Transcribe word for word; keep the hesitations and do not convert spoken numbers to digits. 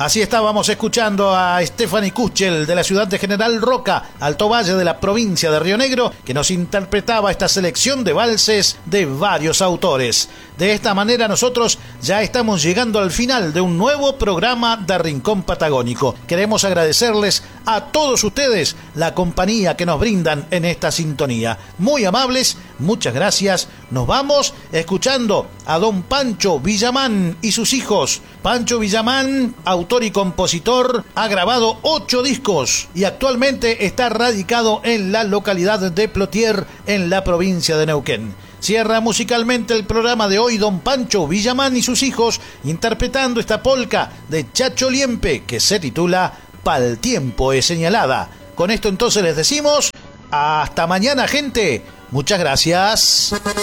Así estábamos escuchando a Stephanie Kuchel de la ciudad de General Roca, Alto Valle de la provincia de Río Negro, que nos interpretaba esta selección de valses de varios autores. De esta manera nosotros ya estamos llegando al final de un nuevo programa de Rincón Patagónico. Queremos agradecerles a todos ustedes la compañía que nos brindan en esta sintonía. Muy amables, muchas gracias. Nos vamos escuchando a don Pancho Villamán y sus hijos. Pancho Villamán, autor y compositor, ha grabado ocho discos y actualmente está radicado en la localidad de Plotier, en la provincia de Neuquén. Cierra musicalmente el programa de hoy don Pancho Villamán y sus hijos, interpretando esta polca de Chacho Liempe que se titula Pa'l tiempo es señalada. Con esto entonces les decimos hasta mañana, gente. Muchas gracias.